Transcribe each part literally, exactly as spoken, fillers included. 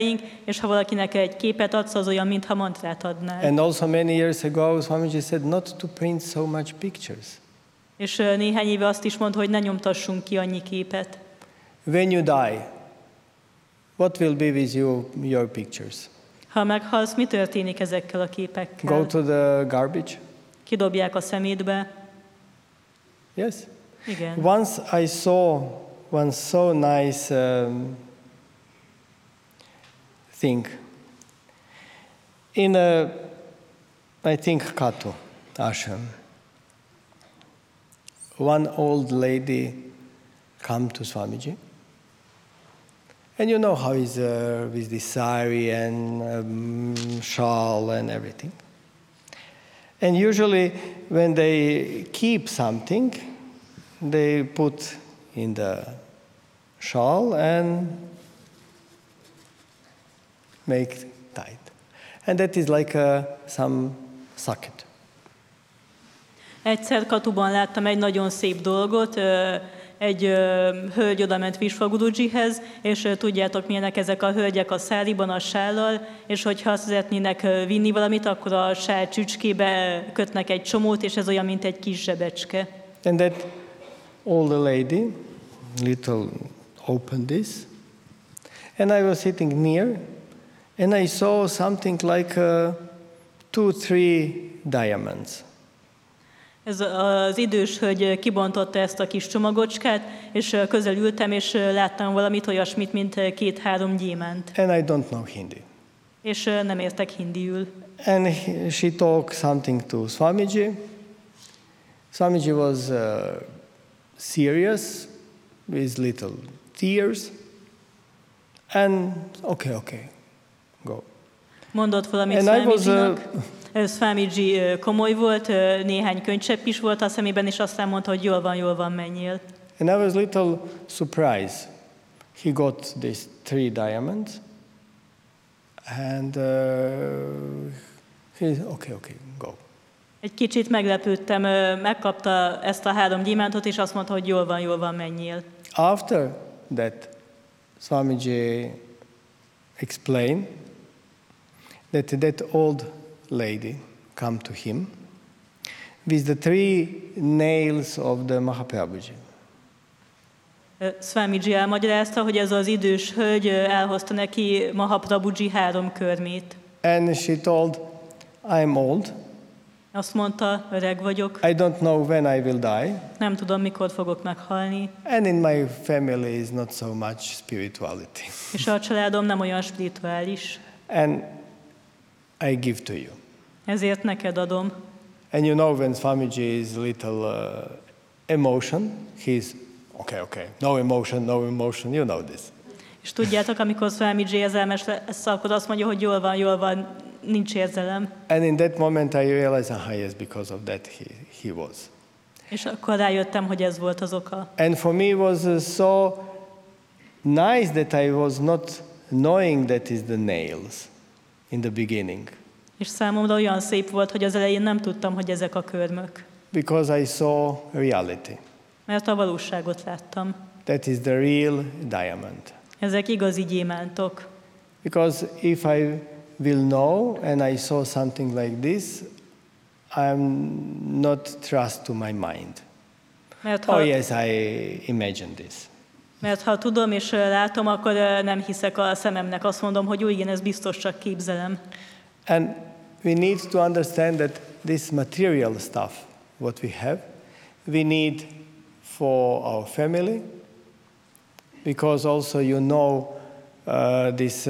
és ha valakinek egy képet adsz, az olyan, mintha mantrát adnál. And also many years ago, Swamiji said not to print so much pictures. És néhány éve azt is mondta, hogy ne nyomtassunk ki annyi képet. When you die, what will be with you, your pictures? Ha meghalsz, mi történik ezekkel a képekkel? Go to the garbage? Kidobják a szemétbe? Yes. Igen. Once I saw one so nice um, thing in a, I think, Kato ashram. One old lady come to Swamiji, and you know how is uh, with the sari and um, shawl and everything. And usually, when they keep something, they put in the shawl and make tight. And that is like uh, some socket. Egyszer Katuban láttam egy nagyon szép dolgot, egy hölgy odament Vishva Gurujihez, és tudjátok milyenek ezek a hölgyek a száriban, a sállal, és hogyha szeretnének vinni valamit, akkor a sál csücskébe kötnek egy csomót, és ez olyan, mint egy kis zsebecske. And that old lady, little opened this, and I was sitting near, and I saw something like uh, two, three diamonds. Ez az idős hölgy kibontotta ezt a kis csomagocskát, és közel ültem, és láttam valamit olyasmit, mint két-három gyémánt. And I don't know Hindi. És nem értek hindiül. And he, she talked something to Swamiji. Swamiji was uh, serious, with little tears. And okay, okay, go. Mondott valamit Swamijinak. Swamiji komoly volt, néhány könycsepp is volt a szemében, és aztán mondta, hogy jól van, jól van, menjél. And I was little surprised. He got these three diamonds, and uh, he okay, okay, go. Egy kicsit meglepődtem, megkapta ezt a három gyémántot, és azt mondta, hogy jól van, jól van, menjél. After that, Swamiji explained that that old lady come to him with the three nails of the Mahaprabhuji. Swamiji elmagyarázta, hogy ez az idős hölgy elhozta neki Mahaprabhuji három körmét. And she told, I'm old. Azt mondta, öreg vagyok. I don't know when I will die. Nem tudom, mikor fogok meghalni. And in my family is not so much spirituality. És a családom nem olyan spirituális. And I give to you. Ezért neked adom. And you know when Swamiji is little uh, emotion, he's okay, okay, no emotion, no emotion, you know this. És tudjátok, amikor Swamiji érzelmes lesz, akkor azt mondja, hogy jól van, jól van, nincs érzelem. And in that moment I realized, ah, yes, because of that he, he was. És akkor rájöttem, hogy ez volt az oka. And for me it was uh, so nice that I was not knowing that is the nails in the beginning. És számomra olyan szép volt, hogy az elején nem tudtam, hogy ezek a körmök. Because I saw reality. Mert a valóságot láttam. That is the real diamond. Ezek igazi gyémántok. Because if I will know and I saw something like this, I'm not trust to my mind. Mert ha, oh yes, I imagine this. Mert ha tudom és látom, akkor nem hiszek a szememnek. Azt mondom, hogy jó, igen, ez biztos csak képzelem. And we need to understand that this material stuff, what we have, we need for our family, because also you know uh, this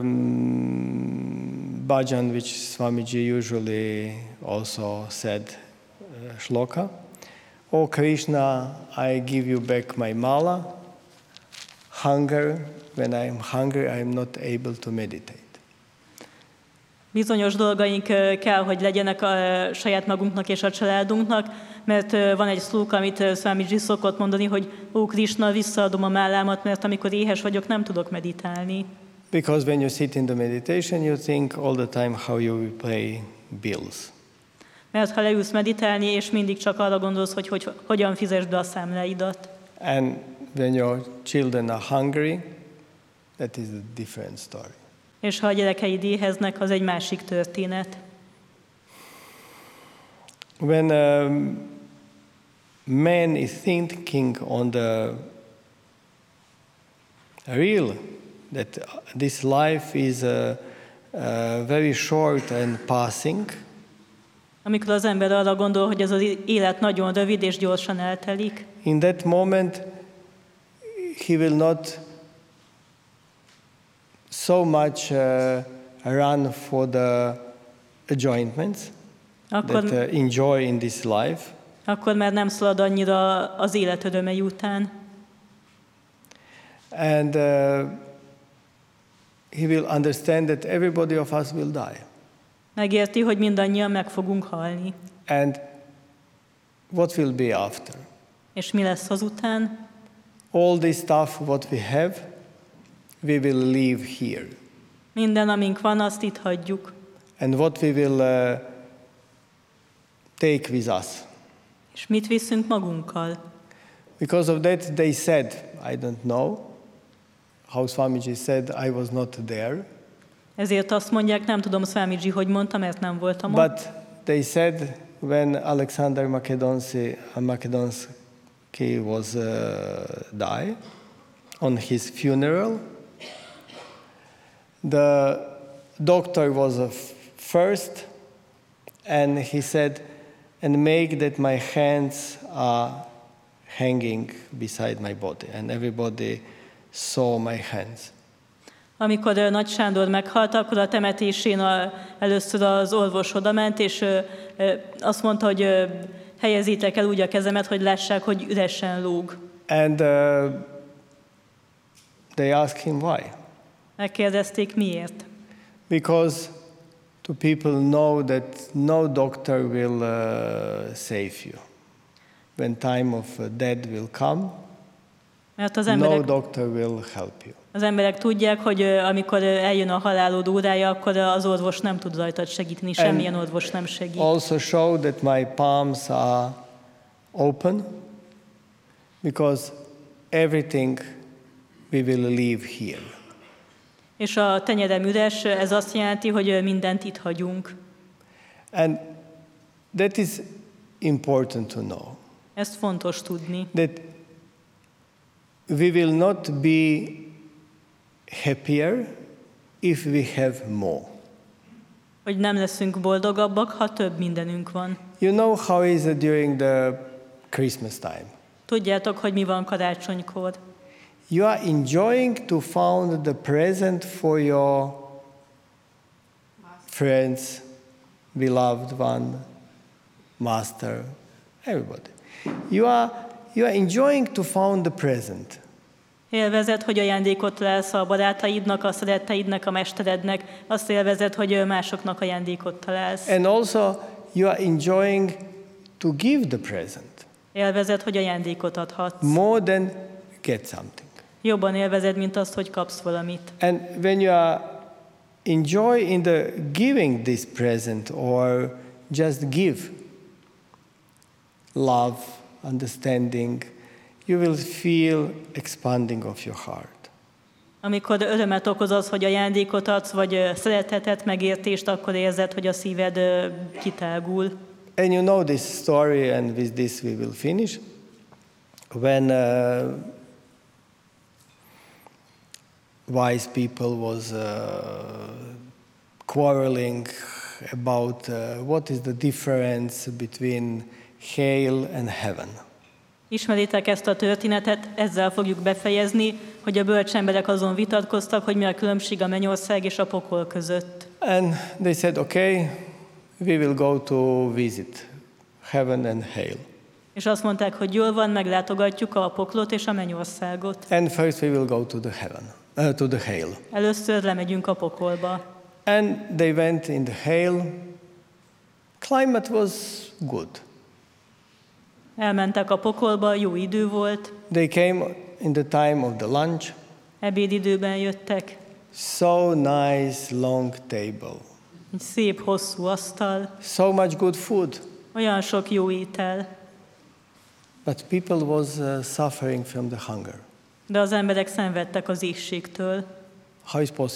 um, bhajan which Swamiji usually also said, uh, shloka. Oh Krishna, I give you back my mala. Hunger, when I'm hungry, I'm not able to meditate. Bizonyos dolgaink kell, hogy legyenek a saját magunknak és a családunknak, mert van egy szlóka, amit Swamiji szokott mondani, hogy ó, Krishna, visszaadom a málámat, mert amikor éhes vagyok, nem tudok meditálni. Because when you sit in the meditation, you think all the time how you will pay bills. Mert ha leülsz meditálni, és mindig csak arra gondolsz, hogy, hogy hogyan fizesd be a számláidat. And when your children are hungry, that is a different story. És ha a gyerekeid éheznek, az egy másik történet. When a man is thinking on the real, that this life is uh, uh, very short and passing, Amikor az ember arra gondol, hogy ez az élet nagyon rövid és gyorsan eltelik, in that moment he will not so much uh, run for the enjoyments akkor, that uh, enjoy in this life, akkor már nem szalad annyira az élet örömei után. and uh, he will understand that everybody of us will die. Megérti, hogy mindannyian meg fogunk halni. And what will be after? És mi lesz azután? All this stuff what we have, we will leave here. Minden, amink van, azt itt hagyjuk. And what we will uh, take with us. És mit viszünk magunkkal? Because of that they said, I don't know, how Swamiji said, I was not there, Ezért azt mondják, nem tudom, Swamiji, hogy mondta, mert nem voltam ott. but they said when Alexander Macedonsi, Macedonski was uh, died, on his funeral, the doctor was uh, first, and he said, and make that my hands are hanging beside my body, and everybody saw my hands. Amikor ö, Nagy Sándor meghalt, akkor a temetésén a, először az orvos odament, és ö, ö, azt mondta, hogy ö, helyezzétek el úgy a kezemet, hogy lássák, hogy üresen lóg. And uh, they asked him why. Megkérdezték, miért. Because to people know that no doctor will uh, save you. When time of uh, death will come, Mert az no emberek, doctor will help you. az emberek tudják, hogy ö, amikor ö, eljön a halálod órája, akkor az orvos nem tud rajtad segíteni, semmilyen orvos nem segít. Also show that my palms are open, because everything we will leave here. És a tenyerem üres, ez azt jelenti, hogy ö, mindent itt hagyunk. And that is important to know. Ezt fontos tudni. That we will not be happier if we have more. Hogy nem leszünk boldogabbak, ha több mindenünk van. You know how is it during the Christmas time? Tudjátok, hogy mi van karácsonykor. You are enjoying to found the present for your friends, beloved one, master, everybody. You are, you are enjoying to found the present. Élvezed, hogy ajándékot találsz a barátaidnak, a szeretteidnek, a mesterednek. Azt élvezed, hogy másoknak ajándékot találsz. And also you are enjoying to give the present Élvezed, hogy ajándékot adhatsz. more than get something. Jobban élvezed, mint azt, hogy kapsz valamit. And when you are enjoy in the giving this present or just give love, understanding, you will feel expanding of your heart. Amikor örömet okoz az, hogy ajándékot adsz, vagy ö, szeretetet, megértést, akkor érzed, hogy a szíved ö, kitágul. And you know this story, and with this we will finish. When uh, wise people was uh, quarreling about uh, what is the difference between hell and heaven. Ismeritek ezt a történetet, ezzel fogjuk befejezni, hogy a bölcs emberek azon vitatkoztak, hogy mi a különbség a mennyország és a pokol között. And they said, okay, we will go to visit heaven and hell. És azt mondták, hogy jól van, meglátogatjuk a poklot és a mennyországot. And first we will go to the heaven, uh, to the hell. Először lemegyünk a pokolba. And they went in the hell. Climate was good. Elmentek a pokolba, jó idő volt, They came in the time of the lunch. ebédidőben jöttek, So nice long table. egy szép, hosszú asztal, So much good food. olyan sok jó étel, But people was uh, suffering from the hunger. de az emberek szenvedtek az éhségtől. How is possible?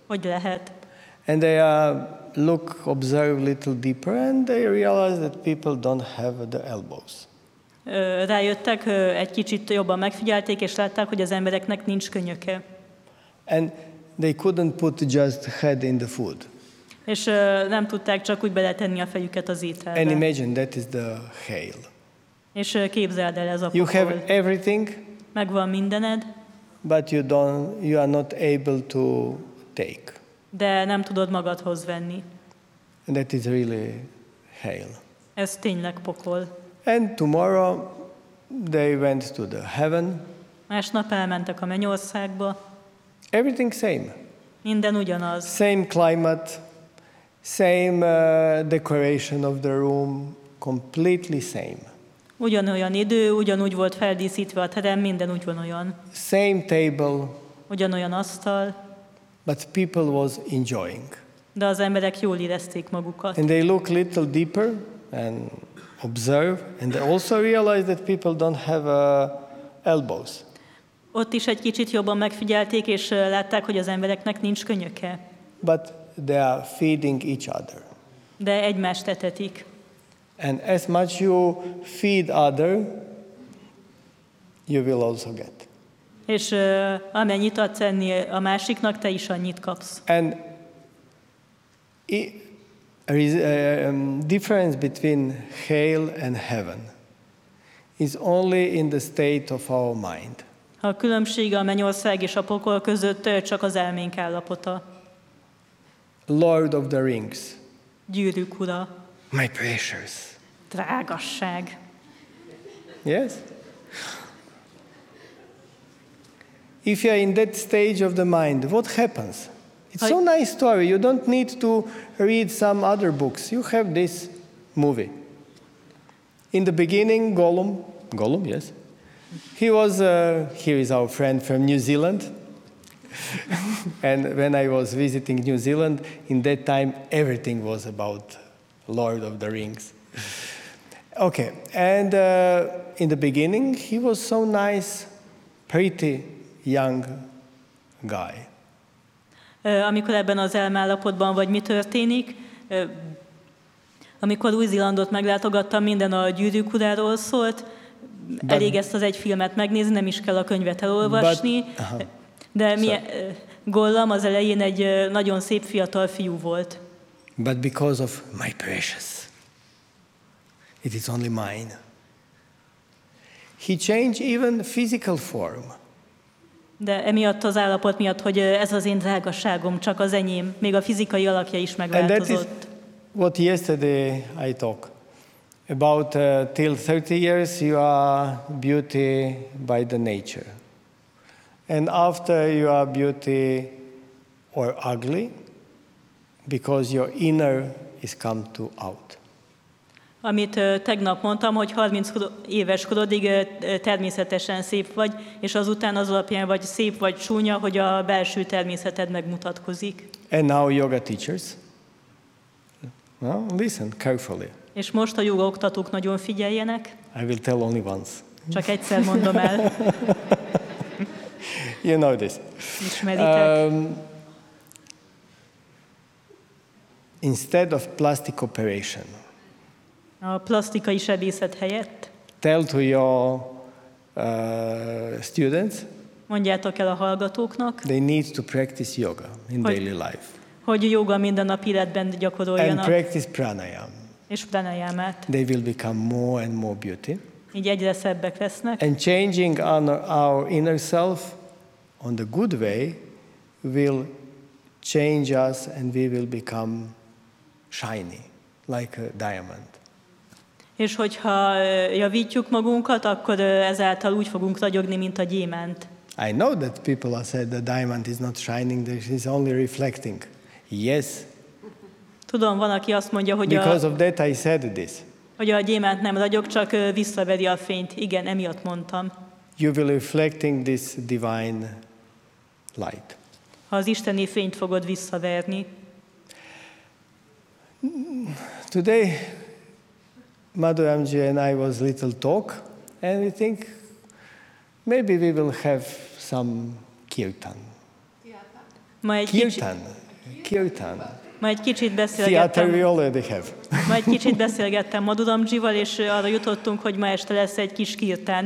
Hogy lehet? And they uh, look, observe little deeper, and they realize that people don't have the elbows. Ö, rájöttek, ö, egy kicsit jobban megfigyelték, és látták, hogy az embereknek nincs könyöke. And they couldn't put just head in the food. És ö, nem tudták csak úgy beletenni a fejüket az ételbe. And imagine that is the hail. És ö, képzeld el, ez a You pokol. have everything, Megvan mindened, but you don't. You are not able to take. de nem tudod magadhoz venni. And that is really hail. Ez tényleg pokol. And tomorrow they went to the heaven. Másnap elmentek a mennyországba. Everything same. Minden ugyanaz. Same climate, same uh, decoration of the room, completely same. Ugyanolyan idő, ugyanúgy volt feldíszítve a terem, minden ugyanolyan. Same table, Ugyanolyan asztal, but people was enjoying. de az emberek jól érezték magukat. And they look little deeper and observe, and they also realize that people don't have uh, elbows. Ott is egy kicsit jobban megfigyelték, és ö, látták, hogy az embereknek nincs könyöke, But they are feeding each other. de egymást etetik. And as much you feed other, you will also get. És ö, amennyit adsz enni a másiknak, te is annyit kapsz. And i- there is a um, difference between hell and heaven is only in the state of our mind. A különbség a mennyország és a pokol között ö, csak az elménk állapota. Lord of the Rings, Gyűrűk ura, my precious. drágasság. Yes? If you are in that stage of the mind, what happens? It's so nice story. You don't need to read some other books. You have this movie. In the beginning, Gollum, Gollum, yes, he was. Uh, here is our friend from New Zealand. And when I was visiting New Zealand, in that time, everything was about Lord of the Rings. Okay, and uh, in the beginning, he was so nice, pretty young guy. Ö, Amikor ebben az elmállapotban vagy, mi történik? Ö, Amikor Új-Zélandot meglátogattam, minden a Gyűrűk uráról szólt. Elég ezt az egy filmet megnézni, nem is kell a könyvet elolvasni. But- aha. De mi, ö, Gollum az elején egy ö, nagyon szép fiatal fiú volt. But because of my precious, it is only mine. He changed even physical form. De emiatt az állapot miatt, hogy ö, ez az én drágaságom, csak az enyém, még a fizikai alakja is And that is megváltozott. what yesterday I talked about. Uh, till thirty years, you are beauty by the nature. And after you are beauty or ugly, because your inner is come to out. Amit ö, tegnap mondtam, hogy harminc éves korodig ö, ö, természetesen szép vagy, és azután az alapján vagy szép vagy csúnya, hogy a belső természeted megmutatkozik. And now yoga teachers, well, listen carefully. És most a joga oktatók nagyon figyeljenek, I will tell only once. csak egyszer mondom el, You know this. ismeritek. Um, instead of plastic operation, A plastikai sebészet helyett tell to your uh, students mondjátok el a hallgatóknak, they need to practice yoga in Hogy- daily life hogy joga mindennapi életben and gyakoroljanak, practice pranayama. és pranayamát. They will become more and more beauty. Így egyre szebbek lesznek, And changing our, our inner self on the good way will change us and we will become shiny like a diamond. és hogyha ö, javítjuk magunkat, akkor ö, ezáltal úgy fogunk ragyogni, mint a gyémánt. I know that people have said the diamond is not shining, that it is only reflecting. Yes, Tudom, van, aki azt mondja, hogy because a, of that I said this. hogy a gyémánt nem ragyog, csak ö, visszaveri a fényt. Igen, emiatt mondtam. You will reflecting this divine light. Ha az isteni fényt fogod visszaverni. Today, Madhuramji and I was little talk, and we think maybe we will have some kirtan. Ma egy, kicsi, Kirtan. Kirtan. ma egy kicsit Theater we beszélgettem, already have. ma egy kicsit beszélgettem Maduramjival, és arra jutottunk, hogy ma este lesz egy kis kirtán.